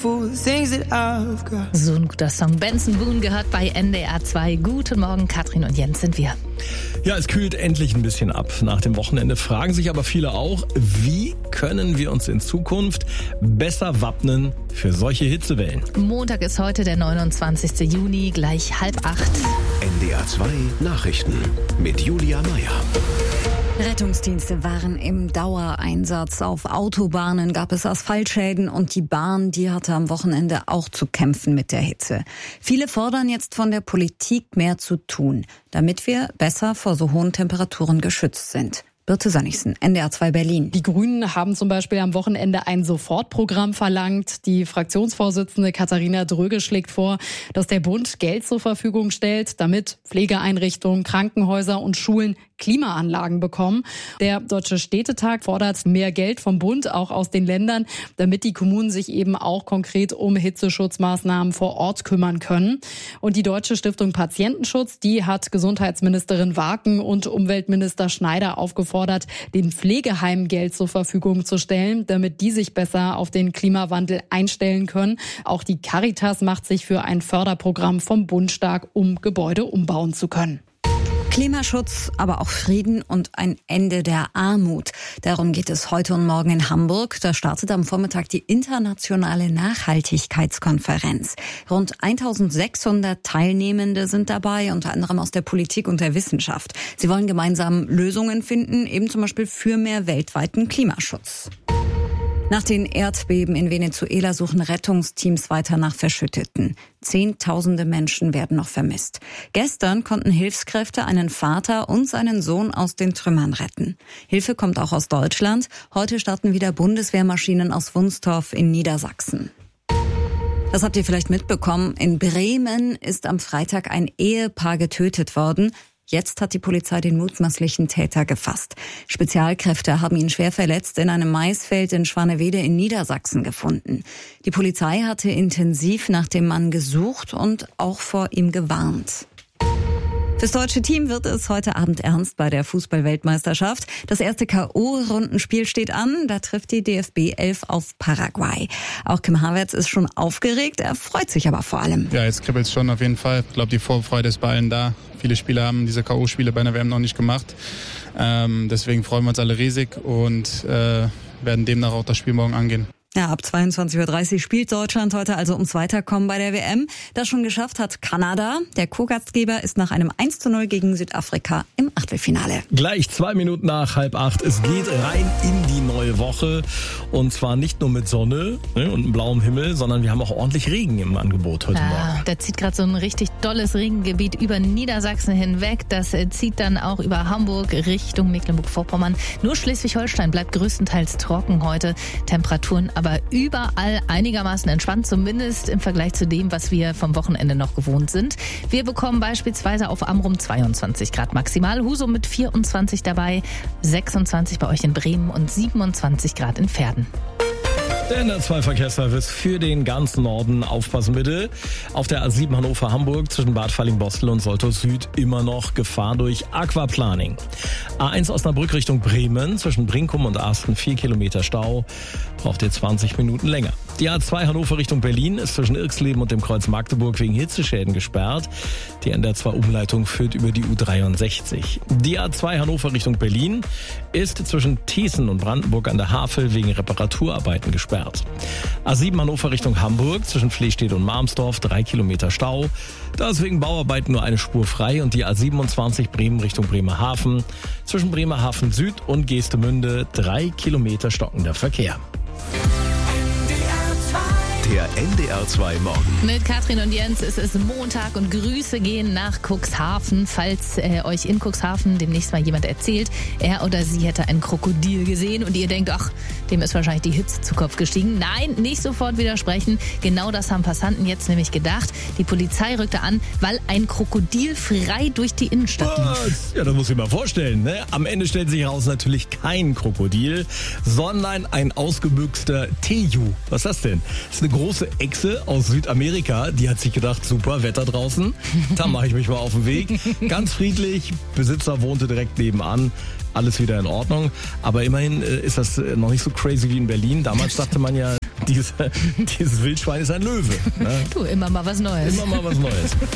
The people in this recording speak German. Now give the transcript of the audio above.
beautiful things that I've got. So ein guter Song. Benson Boone gehört bei NDR 2. Guten Morgen, Katrin und Jens sind wir. Ja, es kühlt endlich ein bisschen ab. Nach dem Wochenende fragen sich aber viele auch, wie können wir uns in Zukunft besser wappnen für solche Hitzewellen? Montag ist heute der 29. Juni, gleich 7:30. NDR 2 Nachrichten mit Julia Meyer. Rettungsdienste waren im Dauereinsatz. Auf Autobahnen gab es Asphaltschäden und die Bahn, die hatte am Wochenende auch zu kämpfen mit der Hitze. Viele fordern jetzt von der Politik mehr zu tun, damit wir besser vor so hohen Temperaturen geschützt sind. Birte Sönnigsen, NDR 2 Berlin. Die Grünen haben zum Beispiel am Wochenende ein Sofortprogramm verlangt. Die Fraktionsvorsitzende Katharina Dröge schlägt vor, dass der Bund Geld zur Verfügung stellt, damit Pflegeeinrichtungen, Krankenhäuser und Schulen Klimaanlagen bekommen. Der Deutsche Städtetag fordert mehr Geld vom Bund, auch aus den Ländern, damit die Kommunen sich eben auch konkret um Hitzeschutzmaßnahmen vor Ort kümmern können. Und die Deutsche Stiftung Patientenschutz, die hat Gesundheitsministerin Waken und Umweltminister Schneider aufgefordert, den Pflegeheimen Geld zur Verfügung zu stellen, damit die sich besser auf den Klimawandel einstellen können. Auch die Caritas macht sich für ein Förderprogramm vom Bund stark, um Gebäude umbauen zu können. Klimaschutz, aber auch Frieden und ein Ende der Armut. Darum geht es heute und morgen in Hamburg. Da startet am Vormittag die internationale Nachhaltigkeitskonferenz. Rund 1600 Teilnehmende sind dabei, unter anderem aus der Politik und der Wissenschaft. Sie wollen gemeinsam Lösungen finden, eben zum Beispiel für mehr weltweiten Klimaschutz. Nach den Erdbeben in Venezuela suchen Rettungsteams weiter nach Verschütteten. Zehntausende Menschen werden noch vermisst. Gestern konnten Hilfskräfte einen Vater und seinen Sohn aus den Trümmern retten. Hilfe kommt auch aus Deutschland. Heute starten wieder Bundeswehrmaschinen aus Wunstorf in Niedersachsen. Das habt ihr vielleicht mitbekommen. In Bremen ist am Freitag ein Ehepaar getötet worden. Jetzt hat die Polizei den mutmaßlichen Täter gefasst. Spezialkräfte haben ihn schwer verletzt in einem Maisfeld in Schwanewede in Niedersachsen gefunden. Die Polizei hatte intensiv nach dem Mann gesucht und auch vor ihm gewarnt. Fürs deutsche Team wird es heute Abend ernst bei der Fußball-Weltmeisterschaft. Das erste K.O.-Rundenspiel steht an. Da trifft die DFB 11 auf Paraguay. Auch Kim Havertz ist schon aufgeregt. Er freut sich aber vor allem. Ja, jetzt kribbelt es schon auf jeden Fall. Ich glaube, die Vorfreude ist bei allen da. Viele Spieler haben diese K.O.-Spiele bei einer WM noch nicht gemacht. Deswegen freuen wir uns alle riesig und werden demnach auch das Spiel morgen angehen. Ja, ab 22:30 Uhr spielt Deutschland heute also ums Weiterkommen bei der WM. Das schon geschafft hat Kanada. Der Co-Gastgeber ist nach einem 1:0 gegen Südafrika im Achtelfinale. Gleich 2 Minuten nach 7:30. Es geht rein in die neue Woche. Und zwar nicht nur mit Sonne und blauem Himmel, sondern wir haben auch ordentlich Regen im Angebot heute Morgen. Da zieht gerade so ein richtig dolles Regengebiet über Niedersachsen hinweg. Das zieht dann auch über Hamburg Richtung Mecklenburg-Vorpommern. Nur Schleswig-Holstein bleibt größtenteils trocken heute. Temperaturen aber überall einigermaßen entspannt, zumindest im Vergleich zu dem, was wir vom Wochenende noch gewohnt sind. Wir bekommen beispielsweise auf Amrum 22 Grad maximal, Husum mit 24 dabei, 26 bei euch in Bremen und 27 Grad in Verden. Der NDR 2 Verkehrsservice für den ganzen Norden. Aufpassen bitte. Auf der A7 Hannover-Hamburg zwischen Bad Falling-Bostel und Soltau Süd immer noch Gefahr durch Aquaplaning. A1 Osnabrück Richtung Bremen zwischen Brinkum und Asten 4 Kilometer Stau. Braucht ihr 20 Minuten länger. Die A2 Hannover Richtung Berlin ist zwischen Irksleben und dem Kreuz Magdeburg wegen Hitzeschäden gesperrt. Die NDR 2 Umleitung führt über die U63. Die A2 Hannover Richtung Berlin ist zwischen Thießen und Brandenburg an der Havel wegen Reparaturarbeiten gesperrt. A7 Hannover Richtung Hamburg zwischen Flehstedt und Marmsdorf 3 Kilometer Stau. Da ist wegen Bauarbeiten nur eine Spur frei und die A27 Bremen Richtung Bremerhaven zwischen Bremerhaven Süd und Geestemünde 3 Kilometer stockender Verkehr. Der NDR 2 Morgen. Mit Katrin und Jens, es ist Montag und Grüße gehen nach Cuxhaven. Falls euch in Cuxhaven demnächst mal jemand erzählt, er oder sie hätte ein Krokodil gesehen und ihr denkt, ach, dem ist wahrscheinlich die Hitze zu Kopf gestiegen. Nein, nicht sofort widersprechen. Genau das haben Passanten jetzt nämlich gedacht. Die Polizei rückte an, weil ein Krokodil frei durch die Innenstadt lief. Ja, das muss ich mir vorstellen. Ne? Am Ende stellt sich heraus natürlich kein Krokodil, sondern ein ausgebüxter Teju. Was ist das denn? Das ist eine große Echse aus Südamerika. Die hat sich gedacht, super, Wetter draußen. Da mache ich mich mal auf den Weg. Ganz friedlich. Besitzer wohnte direkt nebenan. Alles wieder in Ordnung. Aber immerhin ist das noch nicht so crazy wie in Berlin. Damals dachte man ja, dieses Wildschwein ist ein Löwe. Ne? Du, immer mal was Neues. Immer mal was Neues.